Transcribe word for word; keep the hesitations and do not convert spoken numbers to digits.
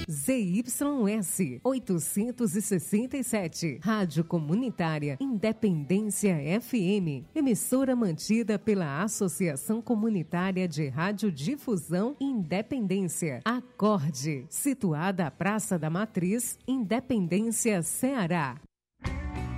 Z Y S oitocentos e sessenta e sete, Rádio Comunitária Independência F M, emissora mantida pela Associação Comunitária de Radiodifusão Independência, Acorde, situada à Praça da Matriz, Independência, Ceará.